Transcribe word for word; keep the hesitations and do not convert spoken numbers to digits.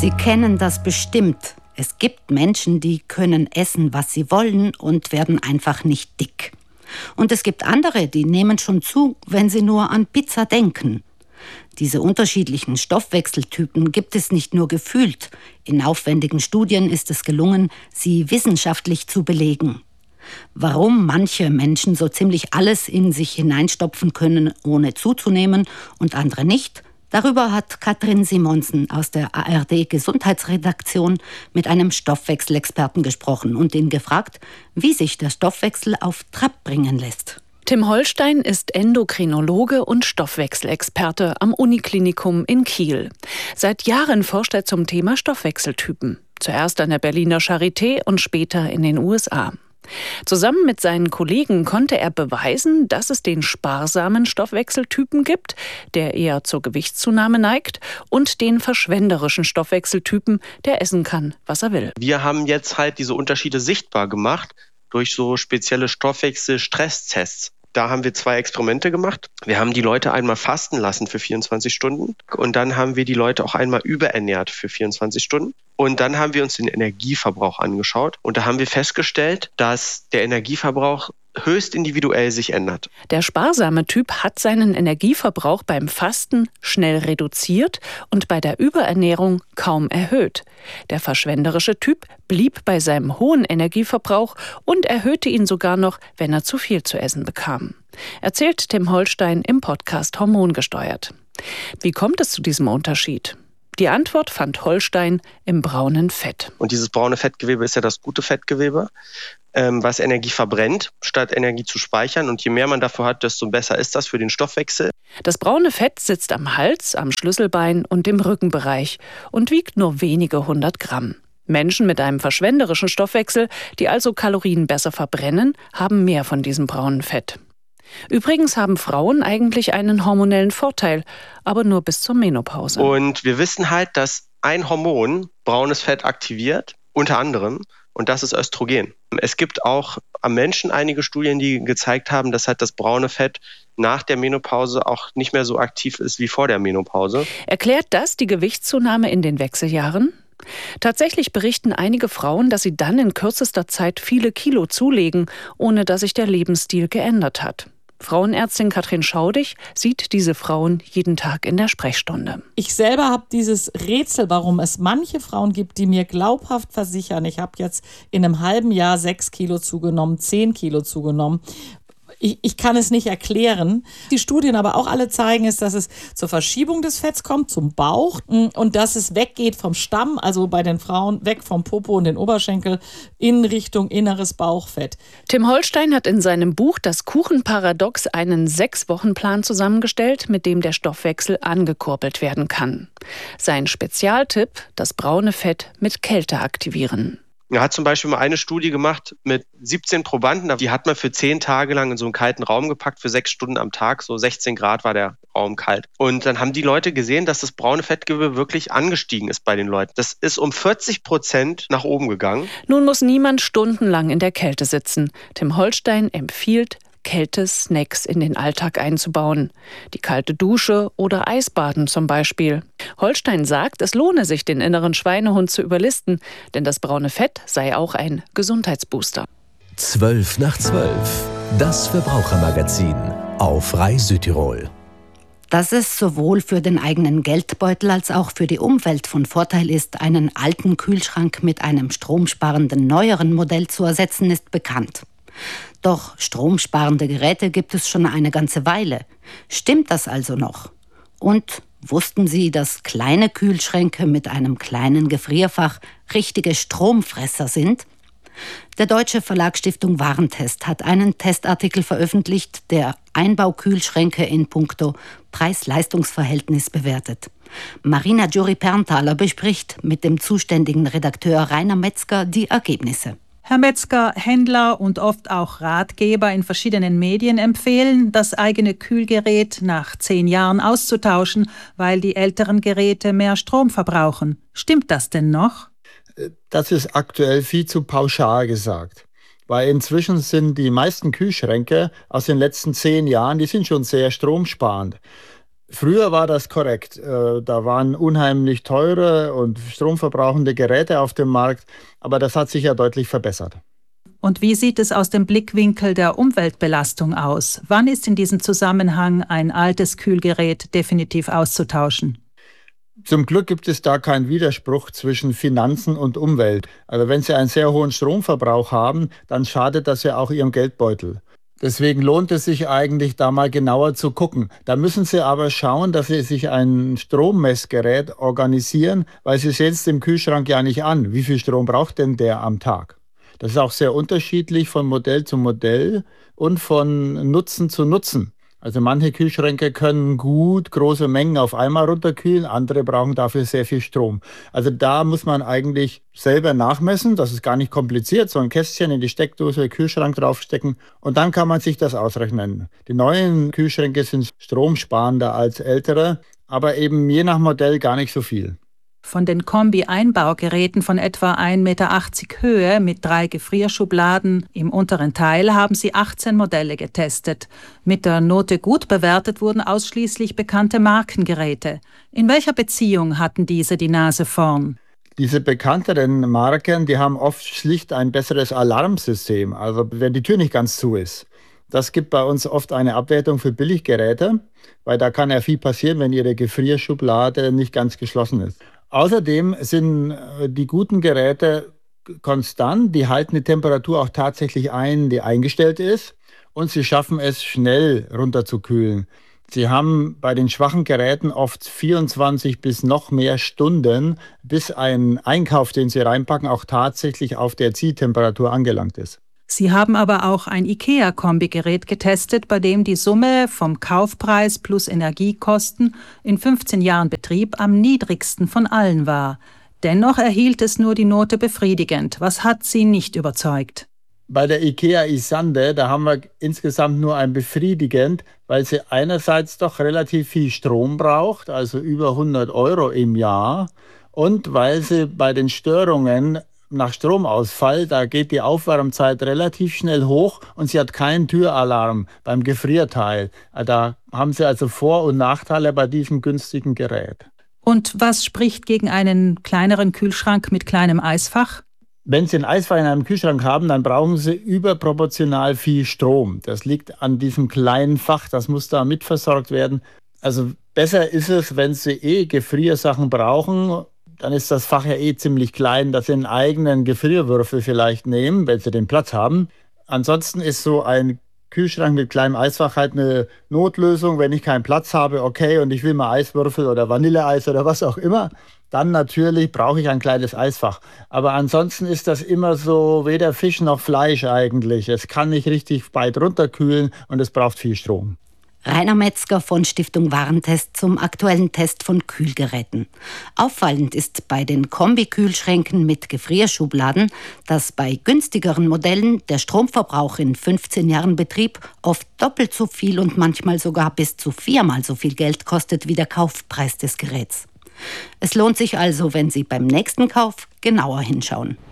Sie kennen das bestimmt. Es gibt Menschen, die können essen, was sie wollen und werden einfach nicht dick. Und es gibt andere, die nehmen schon zu, wenn sie nur an Pizza denken. Diese unterschiedlichen Stoffwechseltypen gibt es nicht nur gefühlt. In aufwendigen Studien ist es gelungen, sie wissenschaftlich zu belegen. Warum manche Menschen so ziemlich alles in sich hineinstopfen können, ohne zuzunehmen, und andere nicht, darüber hat Katrin Simonsen aus der A R D-Gesundheitsredaktion mit einem Stoffwechselexperten gesprochen und ihn gefragt, wie sich der Stoffwechsel auf Trab bringen lässt. Tim Holstein ist Endokrinologe und Stoffwechselexperte am Uniklinikum in Kiel. Seit Jahren forscht er zum Thema Stoffwechseltypen. Zuerst an der Berliner Charité und später in den U S A. Zusammen mit seinen Kollegen konnte er beweisen, dass es den sparsamen Stoffwechseltypen gibt, der eher zur Gewichtszunahme neigt, und den verschwenderischen Stoffwechseltypen, der essen kann, was er will. Wir haben jetzt halt diese Unterschiede sichtbar gemacht durch so spezielle Stoffwechsel-Stresstests. Da haben wir zwei Experimente gemacht. Wir haben die Leute einmal fasten lassen für vierundzwanzig Stunden und dann haben wir die Leute auch einmal überernährt für vierundzwanzig Stunden. Und dann haben wir uns den Energieverbrauch angeschaut und da haben wir festgestellt, dass der Energieverbrauch höchst individuell sich ändert. Der sparsame Typ hat seinen Energieverbrauch beim Fasten schnell reduziert und bei der Überernährung kaum erhöht. Der verschwenderische Typ blieb bei seinem hohen Energieverbrauch und erhöhte ihn sogar noch, wenn er zu viel zu essen bekam. Erzählt Tim Holstein im Podcast Hormongesteuert. Wie kommt es zu diesem Unterschied? Die Antwort fand Holstein im braunen Fett. Und dieses braune Fettgewebe ist ja das gute Fettgewebe, ähm, was Energie verbrennt, statt Energie zu speichern. Und je mehr man davon hat, desto besser ist das für den Stoffwechsel. Das braune Fett sitzt am Hals, am Schlüsselbein und im Rückenbereich und wiegt nur wenige hundert Gramm. Menschen mit einem verschwenderischen Stoffwechsel, die also Kalorien besser verbrennen, haben mehr von diesem braunen Fett. Übrigens haben Frauen eigentlich einen hormonellen Vorteil, aber nur bis zur Menopause. Und wir wissen halt, dass ein Hormon braunes Fett aktiviert, unter anderem, und das ist Östrogen. Es gibt auch am Menschen einige Studien, die gezeigt haben, dass halt das braune Fett nach der Menopause auch nicht mehr so aktiv ist wie vor der Menopause. Erklärt das die Gewichtszunahme in den Wechseljahren? Tatsächlich berichten einige Frauen, dass sie dann in kürzester Zeit viele Kilo zulegen, ohne dass sich der Lebensstil geändert hat. Frauenärztin Katrin Schaudig sieht diese Frauen jeden Tag in der Sprechstunde. Ich selber habe dieses Rätsel, warum es manche Frauen gibt, die mir glaubhaft versichern, ich habe jetzt in einem halben Jahr sechs Kilo zugenommen, zehn Kilo zugenommen. Ich, ich kann es nicht erklären. Die Studien aber auch alle zeigen, ist, dass es zur Verschiebung des Fetts kommt, zum Bauch, und dass es weggeht vom Stamm, also bei den Frauen weg vom Popo und den Oberschenkel in Richtung inneres Bauchfett. Tim Holstein hat in seinem Buch Das Kuchenparadox einen Sechs-Wochen-Plan zusammengestellt, mit dem der Stoffwechsel angekurbelt werden kann. Sein Spezialtipp: das braune Fett mit Kälte aktivieren. Er hat zum Beispiel mal eine Studie gemacht mit siebzehn Probanden. Die hat man für zehn Tage lang in so einen kalten Raum gepackt, für sechs Stunden am Tag. So sechzehn Grad war der Raum kalt. Und dann haben die Leute gesehen, dass das braune Fettgewebe wirklich angestiegen ist bei den Leuten. Das ist um vierzig Prozent nach oben gegangen. Nun muss niemand stundenlang in der Kälte sitzen. Tim Holstein empfiehlt, Kältesnacks in den Alltag einzubauen. Die kalte Dusche oder Eisbaden zum Beispiel. Holstein sagt, es lohne sich, den inneren Schweinehund zu überlisten, denn das braune Fett sei auch ein Gesundheitsbooster. Zwölf nach zwölf. Das Verbrauchermagazin auf Rai Südtirol. Dass es sowohl für den eigenen Geldbeutel als auch für die Umwelt von Vorteil ist, einen alten Kühlschrank mit einem stromsparenden neueren Modell zu ersetzen, ist bekannt. Doch stromsparende Geräte gibt es schon eine ganze Weile. Stimmt das also noch? Und wussten Sie, dass kleine Kühlschränke mit einem kleinen Gefrierfach richtige Stromfresser sind? Der Deutsche Verlag Stiftung Warentest hat einen Testartikel veröffentlicht, der Einbaukühlschränke in puncto Preis-Leistungs-Verhältnis bewertet. Marina Giuri-Perntaler bespricht mit dem zuständigen Redakteur Rainer Metzger die Ergebnisse. Herr Metzger, Händler und oft auch Ratgeber in verschiedenen Medien empfehlen, das eigene Kühlgerät nach zehn Jahren auszutauschen, weil die älteren Geräte mehr Strom verbrauchen. Stimmt das denn noch? Das ist aktuell viel zu pauschal gesagt. Weil inzwischen sind die meisten Kühlschränke aus den letzten zehn Jahren, die sind schon sehr stromsparend. Früher war das korrekt. Da waren unheimlich teure und stromverbrauchende Geräte auf dem Markt, aber das hat sich ja deutlich verbessert. Und wie sieht es aus dem Blickwinkel der Umweltbelastung aus? Wann ist in diesem Zusammenhang ein altes Kühlgerät definitiv auszutauschen? Zum Glück gibt es da keinen Widerspruch zwischen Finanzen und Umwelt. Also wenn Sie einen sehr hohen Stromverbrauch haben, dann schadet das ja auch Ihrem Geldbeutel. Deswegen lohnt es sich eigentlich, da mal genauer zu gucken. Da müssen Sie aber schauen, dass Sie sich ein Strommessgerät organisieren, weil Sie sehen es dem Kühlschrank ja nicht an. Wie viel Strom braucht denn der am Tag? Das ist auch sehr unterschiedlich von Modell zu Modell und von Nutzen zu Nutzen. Also manche Kühlschränke können gut große Mengen auf einmal runterkühlen, andere brauchen dafür sehr viel Strom. Also da muss man eigentlich selber nachmessen, das ist gar nicht kompliziert, so ein Kästchen in die Steckdose, Kühlschrank draufstecken und dann kann man sich das ausrechnen. Die neuen Kühlschränke sind stromsparender als ältere, aber eben je nach Modell gar nicht so viel. Von den Kombi-Einbaugeräten von etwa ein Meter achtzig Höhe mit drei Gefrierschubladen im unteren Teil haben sie achtzehn Modelle getestet. Mit der Note gut bewertet wurden ausschließlich bekannte Markengeräte. In welcher Beziehung hatten diese die Nase vorn? Diese bekannteren Marken, die haben oft schlicht ein besseres Alarmsystem, also wenn die Tür nicht ganz zu ist. Das gibt bei uns oft eine Abwertung für Billiggeräte, weil da kann ja viel passieren, wenn Ihre Gefrierschublade nicht ganz geschlossen ist. Außerdem sind die guten Geräte konstant, die halten die Temperatur auch tatsächlich ein, die eingestellt ist und sie schaffen es schnell runterzukühlen. Sie haben bei den schwachen Geräten oft vierundzwanzig bis noch mehr Stunden, bis ein Einkauf, den Sie reinpacken, auch tatsächlich auf der Zieltemperatur angelangt ist. Sie haben aber auch ein IKEA-Kombigerät getestet, bei dem die Summe vom Kaufpreis plus Energiekosten in fünfzehn Jahren Betrieb am niedrigsten von allen war. Dennoch erhielt es nur die Note befriedigend. Was hat Sie nicht überzeugt? Bei der IKEA Isande, da haben wir insgesamt nur ein befriedigend, weil sie einerseits doch relativ viel Strom braucht, also über hundert Euro im Jahr, und weil sie bei den Störungen nach Stromausfall, da geht die Aufwärmzeit relativ schnell hoch und sie hat keinen Türalarm beim Gefrierteil. Da haben Sie also Vor- und Nachteile bei diesem günstigen Gerät. Und was spricht gegen einen kleineren Kühlschrank mit kleinem Eisfach? Wenn Sie ein Eisfach in einem Kühlschrank haben, dann brauchen Sie überproportional viel Strom. Das liegt an diesem kleinen Fach, das muss da mitversorgt werden. Also besser ist es, wenn Sie eh Gefriersachen brauchen, dann ist das Fach ja eh ziemlich klein, dass Sie einen eigenen Gefrierwürfel vielleicht nehmen, wenn Sie den Platz haben. Ansonsten ist so ein Kühlschrank mit kleinem Eisfach halt eine Notlösung. Wenn ich keinen Platz habe, okay, und ich will mal Eiswürfel oder Vanilleeis oder was auch immer, dann natürlich brauche ich ein kleines Eisfach. Aber ansonsten ist das immer so weder Fisch noch Fleisch eigentlich. Es kann nicht richtig weit runterkühlen und es braucht viel Strom. Rainer Metzger von Stiftung Warentest zum aktuellen Test von Kühlgeräten. Auffallend ist bei den Kombi-Kühlschränken mit Gefrierschubladen, dass bei günstigeren Modellen der Stromverbrauch in fünfzehn Jahren Betrieb oft doppelt so viel und manchmal sogar bis zu viermal so viel Geld kostet wie der Kaufpreis des Geräts. Es lohnt sich also, wenn Sie beim nächsten Kauf genauer hinschauen.